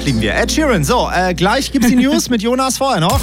Lieben wir. Ed Sheeran. So, gleich gibt's die News mit Jonas. Vorher noch.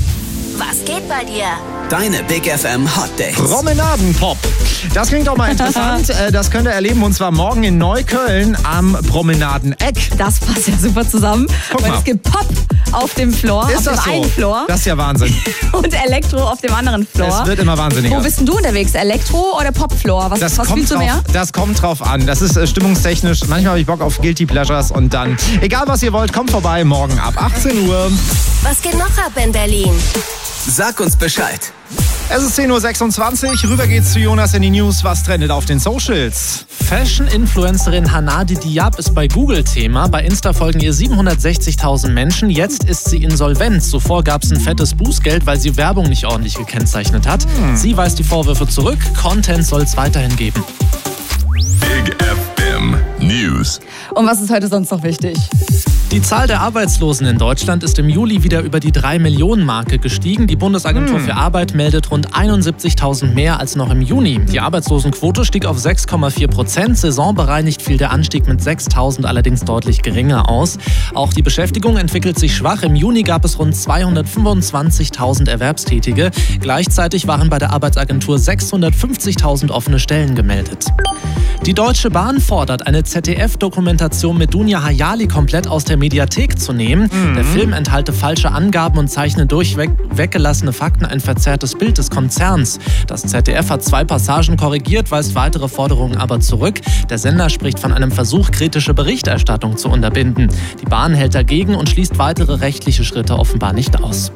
Was geht bei dir? Deine Big FM Hot Dates. Promenadenpop. Das klingt doch mal interessant. Das könnt ihr erleben und zwar morgen in Neukölln am Promenadeneck. Das passt ja super zusammen. Guck weil mal. es gibt Pop auf dem Floor, Ist auf das dem so? einen Floor. Das ist ja Wahnsinn. Und Elektro auf dem anderen Floor. Es wird immer wahnsinniger. Wo bist denn du unterwegs? Elektro oder Popfloor? Was spielst du mehr? Das kommt drauf an. Das ist stimmungstechnisch. Manchmal habe ich Bock auf Guilty Pleasures und dann, egal was ihr wollt, kommt vorbei morgen ab 18 Uhr. Was geht noch ab in Berlin? Sag uns Bescheid. Es ist 10.26 Uhr. Rüber geht's zu Jonas in die News. Was trendet auf den Socials? Fashion-Influencerin Hanadi Diab ist bei Google Thema. Bei Insta folgen ihr 760.000 Menschen. Jetzt ist sie insolvent. Zuvor gab es ein fettes Bußgeld, weil sie Werbung nicht ordentlich gekennzeichnet hat. Sie weist die Vorwürfe zurück. Content soll es weiterhin geben. Big FM News. Und was ist heute sonst noch wichtig? Die Zahl der Arbeitslosen in Deutschland ist im Juli wieder über die 3-Millionen-Marke gestiegen. Die Bundesagentur für Arbeit meldet rund 71.000 mehr als noch im Juni. Die Arbeitslosenquote stieg auf 6,4%. Saisonbereinigt fiel der Anstieg mit 6.000 allerdings deutlich geringer aus. Auch die Beschäftigung entwickelt sich schwach. Im Juni gab es rund 225.000 Erwerbstätige. Gleichzeitig waren bei der Arbeitsagentur 650.000 offene Stellen gemeldet. Die Deutsche Bahn fordert, eine ZDF-Dokumentation mit Dunja Hayali komplett aus der Mediathek zu nehmen. Der Film enthalte falsche Angaben und zeichne durchweg weggelassene Fakten ein verzerrtes Bild des Konzerns. Das ZDF hat 2 Passagen korrigiert, weist weitere Forderungen aber zurück. Der Sender spricht von einem Versuch, kritische Berichterstattung zu unterbinden. Die Bahn hält dagegen und schließt weitere rechtliche Schritte offenbar nicht aus.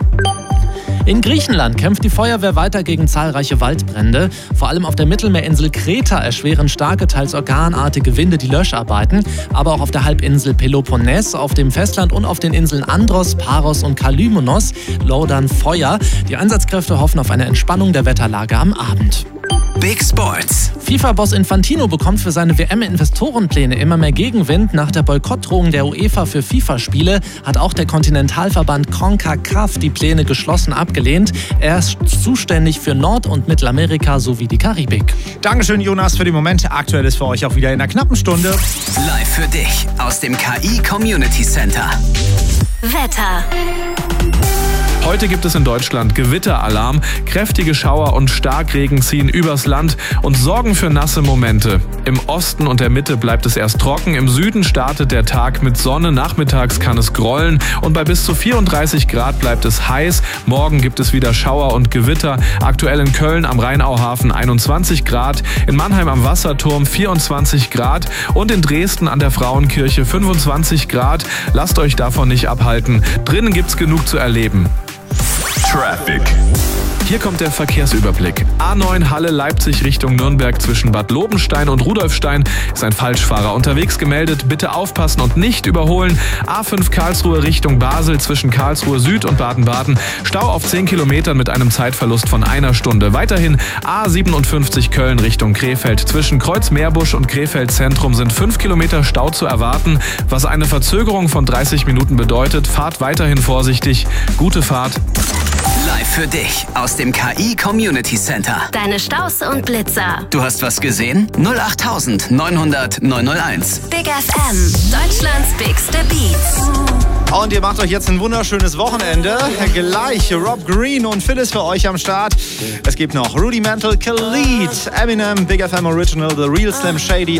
In Griechenland kämpft die Feuerwehr weiter gegen zahlreiche Waldbrände. Vor allem auf der Mittelmeerinsel Kreta erschweren starke, teils orkanartige Winde die Löscharbeiten. Aber auch auf der Halbinsel Peloponnes, auf dem Festland und auf den Inseln Andros, Paros und Kalymnos lodern Feuer. Die Einsatzkräfte hoffen auf eine Entspannung der Wetterlage am Abend. Big Sports. FIFA-Boss Infantino bekommt für seine WM-Investorenpläne immer mehr Gegenwind. Nach der Boykottdrohung der UEFA für FIFA-Spiele hat auch der Kontinentalverband CONCACAF die Pläne geschlossen abgelehnt. Er ist zuständig für Nord- und Mittelamerika sowie die Karibik. Dankeschön, Jonas, für den Moment. Aktuell ist für euch auch wieder in einer knappen Stunde. Live für dich aus dem KI Community Center. Wetter. Heute gibt es in Deutschland Gewitteralarm. Kräftige Schauer und Starkregen ziehen übers Land und sorgen für nasse Momente. Im Osten und der Mitte bleibt es erst trocken. Im Süden startet der Tag mit Sonne. Nachmittags kann es grollen und bei bis zu 34 Grad bleibt es heiß. Morgen gibt es wieder Schauer und Gewitter. Aktuell in Köln am Rheinauhafen 21 Grad, in Mannheim am Wasserturm 24 Grad und in Dresden an der Frauenkirche 25 Grad. Lasst euch davon nicht abhalten. Drinnen gibt's genug zu erleben. Traffic. Hier kommt der Verkehrsüberblick. A9 Halle-Leipzig Richtung Nürnberg zwischen Bad Lobenstein und Rudolfstein ist ein Falschfahrer unterwegs gemeldet. Bitte aufpassen und nicht überholen. A5 Karlsruhe Richtung Basel zwischen Karlsruhe Süd und Baden-Baden. Stau auf 10 Kilometern mit einem Zeitverlust von 1 Stunde. Weiterhin A57 Köln Richtung Krefeld. Zwischen Kreuz-Meerbusch und Krefeld Zentrum sind 5 Kilometer Stau zu erwarten, was eine Verzögerung von 30 Minuten bedeutet. Fahrt weiterhin vorsichtig. Gute Fahrt. Live für dich aus dem KI Community Center. Deine Staus und Blitzer. Du hast was gesehen? 08000 900 901. Big FM. Deutschlands bigste Beats. Und ihr macht euch jetzt ein wunderschönes Wochenende. Gleich Rob Green und Phyllis für euch am Start. Es gibt noch Rudimental, Khalid, Eminem, Big FM Original, The Real Slim Shady